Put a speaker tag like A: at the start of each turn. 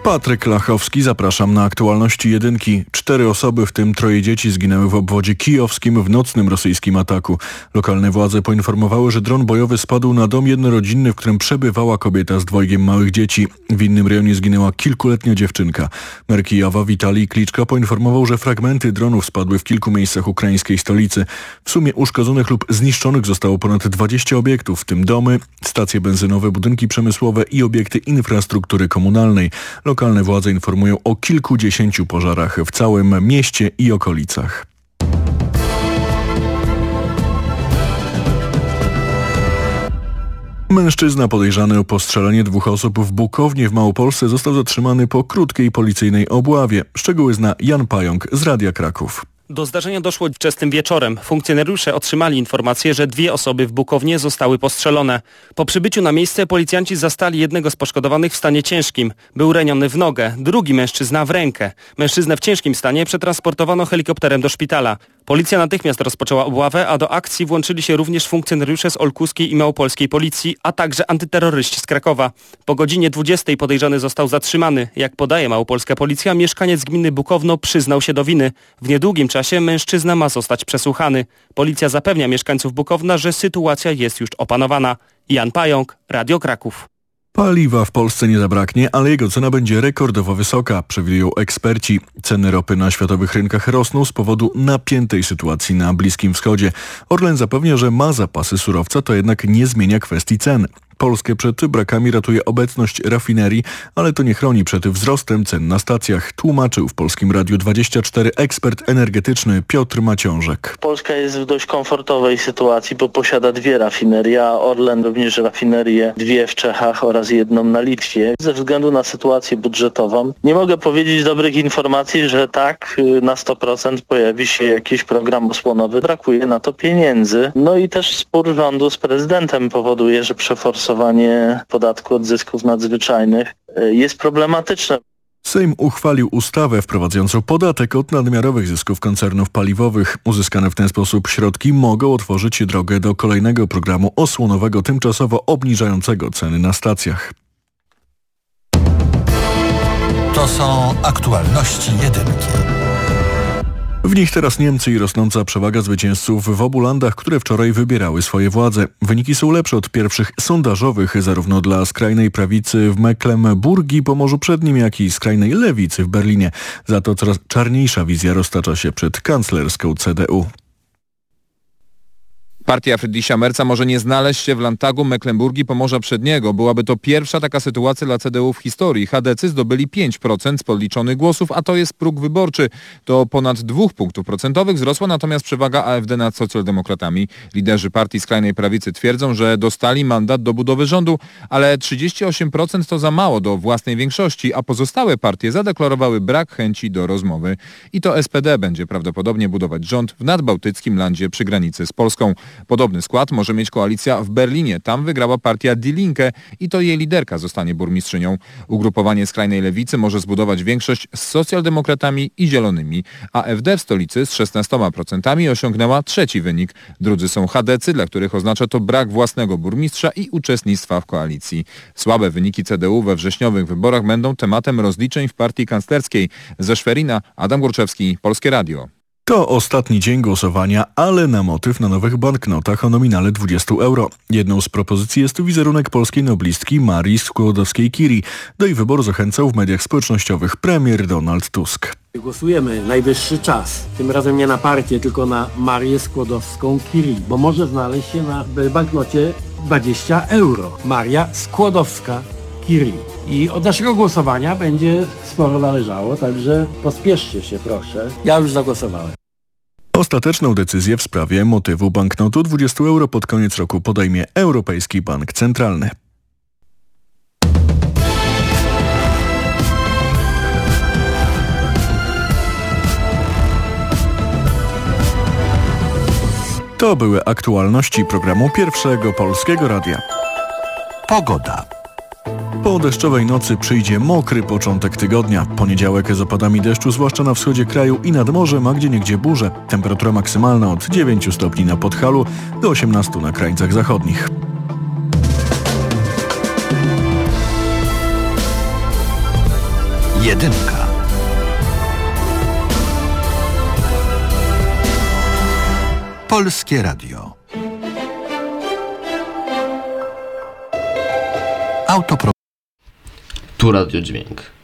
A: Patryk Lachowski, zapraszam na aktualności jedynki. 4 osoby, w tym 3 dzieci, zginęły w obwodzie kijowskim w nocnym rosyjskim ataku. Lokalne władze poinformowały, że dron bojowy spadł na dom jednorodzinny, w którym przebywała kobieta z 2 małych dzieci. W innym rejonie zginęła kilkuletnia dziewczynka. Mer Kijowa Witalij Kliczko poinformował, że fragmenty dronów spadły w kilku miejscach ukraińskiej stolicy. W sumie uszkodzonych lub zniszczonych zostało ponad 20 obiektów, w tym domy, stacje benzynowe, budynki przemysłowe i obiekty infrastruktury komunalnej. Lokalne władze informują o kilkudziesięciu pożarach w całym mieście i okolicach. Mężczyzna podejrzany o postrzelenie 2 osób w Bukownie w Małopolsce został zatrzymany po krótkiej policyjnej obławie. Szczegóły zna Jan Pająk z Radia Kraków.
B: Do zdarzenia doszło wczesnym wieczorem. Funkcjonariusze otrzymali informację, że 2 osoby w Bukownie zostały postrzelone. Po przybyciu na miejsce policjanci zastali jednego z poszkodowanych w stanie ciężkim. Był raniony w nogę, drugi mężczyzna w rękę. Mężczyznę w ciężkim stanie przetransportowano helikopterem do szpitala. Policja natychmiast rozpoczęła obławę, a do akcji włączyli się również funkcjonariusze z olkuskiej i małopolskiej policji, a także antyterroryści z Krakowa. Po godzinie 20 podejrzany został zatrzymany. Jak podaje małopolska policja, mieszkaniec gminy Bukowno przyznał się do winy. W niedługim czasie mężczyzna ma zostać przesłuchany. Policja zapewnia mieszkańców Bukowna, że sytuacja jest już opanowana. Jan Pająk, Radio Kraków.
A: Paliwa w Polsce nie zabraknie, ale jego cena będzie rekordowo wysoka, przewidują eksperci. Ceny ropy na światowych rynkach rosną z powodu napiętej sytuacji na Bliskim Wschodzie. Orlen zapewnia, że ma zapasy surowca, to jednak nie zmienia kwestii cen. Polskę przed brakami ratuje obecność rafinerii, ale to nie chroni przed wzrostem cen na stacjach, tłumaczył w Polskim Radiu 24 ekspert energetyczny Piotr Maciążek.
C: Polska jest w dość komfortowej sytuacji, bo posiada 2 rafinerie, a Orlen również rafinerię 2 w Czechach oraz 1 na Litwie. Ze względu na sytuację budżetową nie mogę powiedzieć dobrych informacji, że tak na 100% pojawi się jakiś program osłonowy. Brakuje na to pieniędzy. No i też spór rządu z prezydentem powoduje, że przeforsowanie podatku od zysków nadzwyczajnych jest problematyczne.
A: Sejm uchwalił ustawę wprowadzającą podatek od nadmiarowych zysków koncernów paliwowych. Uzyskane w ten sposób środki mogą otworzyć drogę do kolejnego programu osłonowego tymczasowo obniżającego ceny na stacjach.
D: To są aktualności jedynki.
A: W nich teraz Niemcy i rosnąca przewaga zwycięzców w obu landach, które wczoraj wybierały swoje władze. Wyniki są lepsze od pierwszych sondażowych, zarówno dla skrajnej prawicy w Mecklenburgii, Pomorzu Przednim, jak i skrajnej lewicy w Berlinie. Za to coraz czarniejsza wizja roztacza się przed kanclerską CDU.
E: Partia Friedricha Merza może nie znaleźć się w Landtagu Mecklenburgii Pomorza Przedniego. Byłaby to pierwsza taka sytuacja dla CDU w historii. chadecy zdobyli 5% z podliczonych głosów, a to jest próg wyborczy. To ponad 2 punktów procentowych wzrosła natomiast przewaga AfD nad socjaldemokratami. Liderzy partii skrajnej prawicy twierdzą, że dostali mandat do budowy rządu, ale 38% to za mało do własnej większości, a pozostałe partie zadeklarowały brak chęci do rozmowy. I to SPD będzie prawdopodobnie budować rząd w nadbałtyckim landzie przy granicy z Polską. Podobny skład może mieć koalicja w Berlinie. Tam wygrała partia Die Linke i to jej liderka zostanie burmistrzynią. Ugrupowanie skrajnej lewicy może zbudować większość z socjaldemokratami i zielonymi. AfD w stolicy z 16% osiągnęła 3. wynik. Drudzy są chadecy, dla których oznacza to brak własnego burmistrza i uczestnictwa w koalicji. Słabe wyniki CDU we wrześniowych wyborach będą tematem rozliczeń w partii kanclerskiej. Ze Szwerina Adam Górczewski, Polskie Radio.
A: To ostatni dzień głosowania, ale na motyw na nowych banknotach o nominale 20 euro. Jedną z propozycji jest wizerunek polskiej noblistki Marii Skłodowskiej-Curie. Do jej wyboru zachęcał w mediach społecznościowych premier Donald Tusk.
F: Głosujemy, najwyższy czas. Tym razem nie na partię, tylko na Marię Skłodowską-Curie, bo może znaleźć się na banknocie 20 euro. Maria Skłodowska-Curie. I od naszego głosowania będzie sporo należało, także pospieszcie się proszę. Ja już zagłosowałem.
A: Ostateczną decyzję w sprawie motywu banknotu 20 euro pod koniec roku podejmie Europejski Bank Centralny. To były aktualności programu Pierwszego Polskiego Radia.
D: Pogoda.
A: Po deszczowej nocy przyjdzie mokry początek tygodnia. Poniedziałek z opadami deszczu, zwłaszcza na wschodzie kraju i nad morzem, a gdzieniegdzie burze. Temperatura maksymalna od 9 stopni na Podhalu do 18 na krańcach zachodnich.
D: Jedynka. Polskie Radio.
G: Tu Radio Dźwięk.